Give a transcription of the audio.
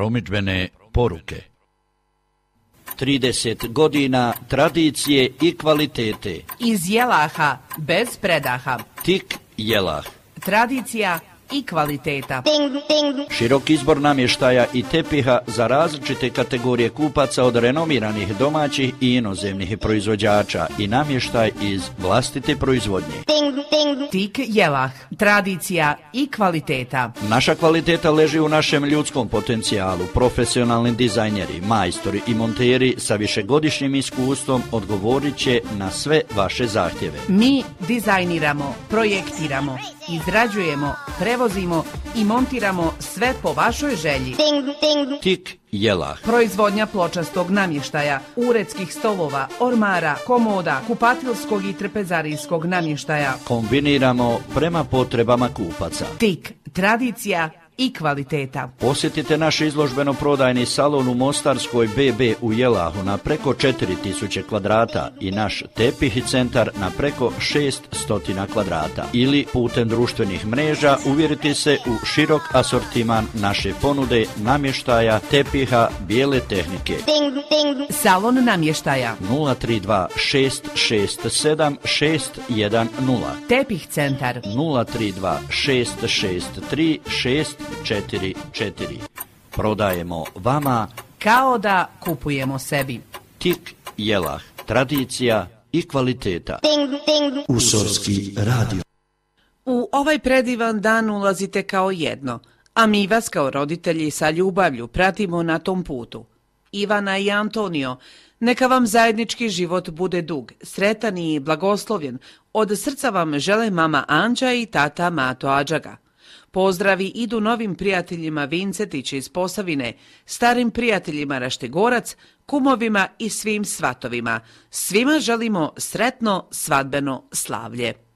Promidžbene poruke. 30 godina tradicije i kvalitete. Iz Jelaha, bez predaha. Tik Jelah. Tradicija i kvaliteta. Širok izbor namještaja i tepiha za različite kategorije kupaca od renomiranih domaćih i inozemnih proizvođača i namještaj iz vlastite proizvodnje. Tik Jelah. Tradicija i kvaliteta. Naša kvaliteta leži u našem ljudskom potencijalu. Profesionalni dizajneri, majstori i monteri sa višegodišnjim iskustvom odgovorit će na sve vaše zahtjeve. Mi dizajniramo, projektiramo, izrađujemo, prevozimo i montiramo sve po vašoj želji. Tik Jelah. Proizvodnja pločastog namještaja, uredskih stolova, ormara, komoda, kupatilskog i trepezarijskog namještaja. Kombiniramo prema potrebama kupaca. Tik, tradicija i kvaliteta. Posjetite naš izložbeno-prodajni salon u Mostarskoj BB u Jelahu na preko 4000 kvadrata i naš tepih centar na preko 600 kvadrata. Ili putem društvenih mreža uvjeriti se u širok asortiman naše ponude namještaja, tepiha, bijele tehnike. Salon namještaja 032 667 610. Tepih centar 032 663 644. Prodajemo vama kao da kupujemo sebi. Tik Jelah. Tradicija i kvaliteta. Usorski radio. U ovaj predivan dan ulazite kao jedno, a mi vas kao roditelji sa ljubavlju pratimo na tom putu. Ivana i Antonio, neka vam zajednički život bude dug, sretan i blagoslovljen. Od srca vam žele mama Anđa i tata Mato Adžaga. Pozdravi idu novim prijateljima Vincetić iz Posavine, starim prijateljima Raštegorac, kumovima i svim svatovima. Svima želimo sretno svadbeno slavlje.